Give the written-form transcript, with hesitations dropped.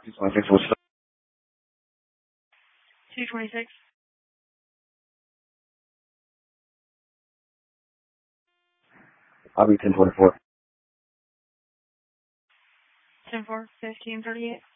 226, what's up? 226. I'll be 1024. 10-4, 1538.